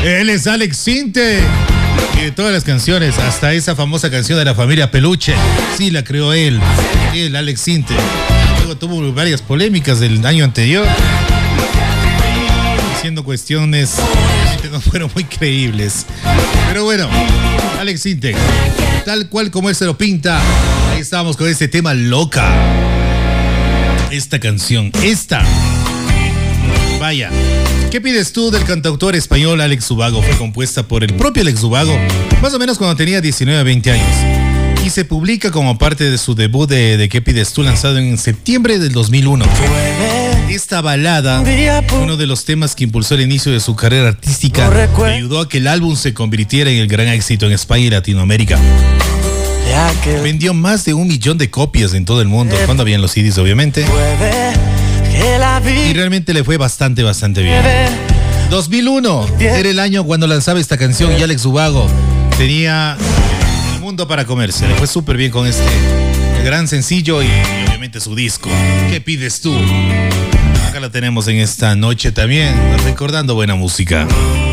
Él es Alex Sinte. Y de todas las canciones, hasta esa famosa canción de la familia Peluche, sí la creó él, Alex Sinte. Luego tuvo varias polémicas del año anterior, diciendo cuestiones que no fueron muy creíbles. Pero bueno, Alex Sinte, tal cual como él se lo pinta, ahí estábamos con este tema Loca. Esta canción, vaya. ¿Qué pides tú del cantautor español Alex Ubago? Fue compuesta por el propio Alex Ubago, más o menos cuando tenía 19 a 20 años. Y se publica como parte de su debut de ¿Qué pides tú?, lanzado en septiembre del 2001. Esta balada, uno de los temas que impulsó el inicio de su carrera artística, ayudó a que el álbum se convirtiera en el gran éxito en España y Latinoamérica. Vendió más de 1 millón de copias en todo el mundo, cuando habían los CDs, obviamente. Y realmente le fue bastante bien. 2001 era el año cuando lanzaba esta canción y Alex Ubago tenía el mundo para comerse. Le fue súper bien con este gran sencillo y obviamente su disco. ¿Qué pides tú? Acá lo tenemos en esta noche también, recordando buena música.